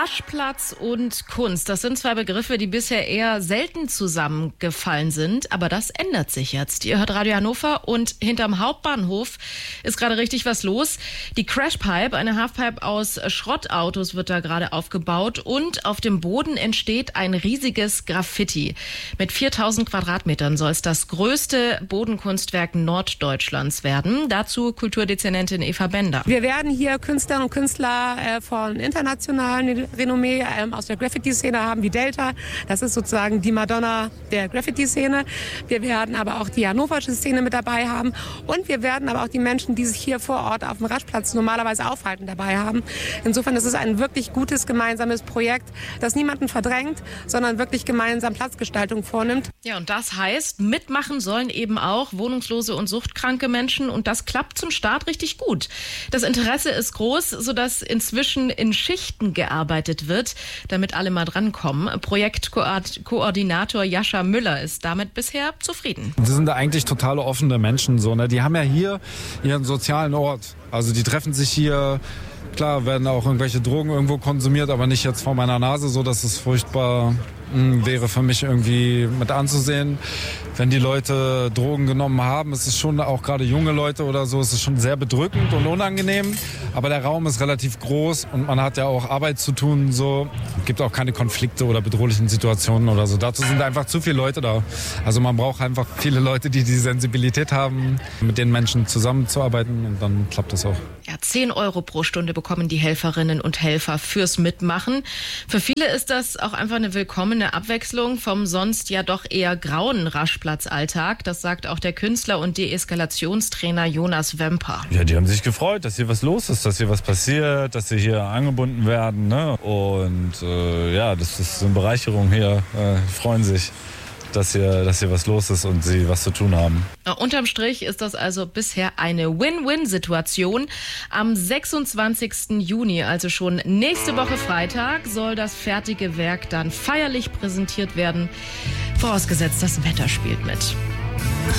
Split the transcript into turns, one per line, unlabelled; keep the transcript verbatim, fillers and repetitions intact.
Raschplatz und Kunst, das sind zwei Begriffe, die bisher eher selten zusammengefallen sind. Aber das ändert sich jetzt. Ihr hört Radio Hannover und hinterm Hauptbahnhof ist gerade richtig was los. Die Crashpipe, eine Halfpipe aus Schrottautos, wird da gerade aufgebaut. Und auf dem Boden entsteht ein riesiges Graffiti. Mit viertausend Quadratmetern soll es das größte Bodenkunstwerk Norddeutschlands werden. Dazu Kulturdezernentin Eva Bender.
Wir werden hier Künstlerinnen und Künstler äh, von internationalen Renommee ähm, aus der Graffiti-Szene haben, wie Delta. Das ist sozusagen die Madonna der Graffiti-Szene. Wir werden aber auch die hannoversche Szene mit dabei haben. Und wir werden aber auch die Menschen, die sich hier vor Ort auf dem Raschplatz normalerweise aufhalten, dabei haben. Insofern ist es ein wirklich gutes gemeinsames Projekt, das niemanden verdrängt, sondern wirklich gemeinsam Platzgestaltung vornimmt.
Ja, und das heißt, mitmachen sollen eben auch wohnungslose und suchtkranke Menschen. Und das klappt zum Start richtig gut. Das Interesse ist groß, sodass inzwischen in Schichten gearbeitet wird, damit alle mal drankommen. Projektkoordinator Jascha Müller ist damit bisher zufrieden.
Das sind eigentlich totale offene Menschen. So, ne? Die haben ja hier ihren sozialen Ort. Also die treffen sich hier. Klar werden auch irgendwelche Drogen irgendwo konsumiert, aber nicht jetzt vor meiner Nase, so dass es furchtbar mh, wäre für mich irgendwie mit anzusehen. Wenn die Leute Drogen genommen haben, ist es schon, auch gerade junge Leute oder so, ist es schon sehr bedrückend und unangenehm. Aber der Raum ist relativ groß und man hat ja auch Arbeit zu tun. So gibt auch keine Konflikte oder bedrohlichen Situationen oder so. Dazu sind einfach zu viele Leute da. Also man braucht einfach viele Leute, die die Sensibilität haben, mit den Menschen zusammenzuarbeiten, und dann klappt das auch.
Ja, zehn Euro pro Stunde bekommen die Helferinnen und Helfer fürs Mitmachen. Für viele ist das auch einfach eine willkommene Abwechslung vom sonst ja doch eher grauen Raschplatzalltag. Das sagt auch der Künstler und Deeskalationstrainer Jonas Wemper.
Ja, die haben sich gefreut, dass hier was los ist, dass hier was passiert, dass sie hier angebunden werden. Ne? Und äh, ja, das ist eine Bereicherung hier. Äh, freuen sich, dass hier, dass hier was los ist und sie was zu tun haben.
Na, unterm Strich ist das also bisher eine Win-Win-Situation. Am sechsundzwanzigsten Juni, also schon nächste Woche Freitag, soll das fertige Werk dann feierlich präsentiert werden. Vorausgesetzt, das Wetter spielt mit.